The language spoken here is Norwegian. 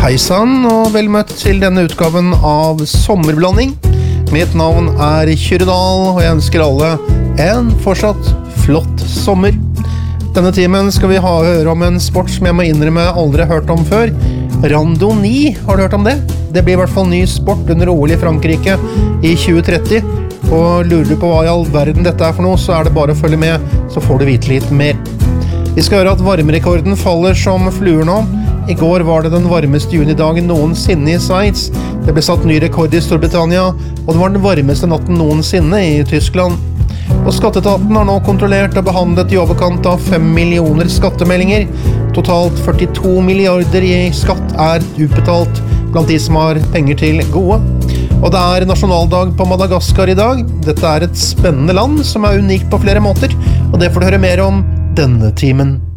Hei sann, og vel møtt til denne utgaven av Sommerblanding. Mitt navn Kyrre Dahl, og jeg ønsker alle en fortsatt flott sommer. Denne timen skal vi høre om en sport som jeg må innrømme aldri har hørt om før. Randonnée, har du hørt om det? Det blir i hvert fall ny sport under OL i Frankrike i 2030. Og lurer du på hva i all verden dette for noe, så det bare å følge med, så får du vite litt mer. Vi skal høre at varmerekorden faller som fluer nå. I går var det den varmeste junidagen noensinne i Sveits. Det ble satt ny rekord i Storbritannia, og det var den varmeste natten noensinne i Tyskland. Og Skatteetaten har nå kontrollert og behandlet i overkant av 5 millioner skattemeldinger. Totalt 42 milliarder i skatt utbetalt blant de som har penger til gode. Og det nasjonaldag på Madagaskar i dag. Dette et spennende land som unikt på flere måter, og det får du høre mer om denne timen.